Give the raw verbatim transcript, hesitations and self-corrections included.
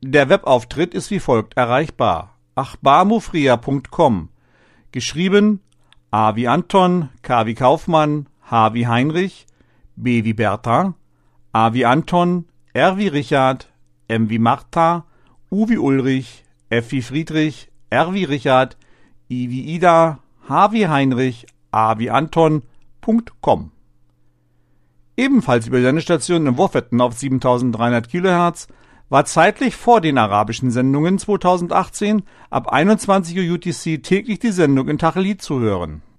Der Webauftritt ist wie folgt erreichbar: achbarmufria punkt com, geschrieben A wie Anton, K wie Kaufmann, H wie Heinrich, B wie Bertha, A wie Anton, R wie Richard, M wie Martha, U wie Ulrich, F wie Friedrich, R wie Richard, I wie Ida, H wie Heinrich, A wie Anton, .com. Ebenfalls über die Sendestation in Wofferten auf siebentausenddreihundert Kilohertz war zeitlich vor den arabischen Sendungen zweitausendachtzehn ab einundzwanzig Uhr U T C täglich die Sendung in Tachelit zu hören.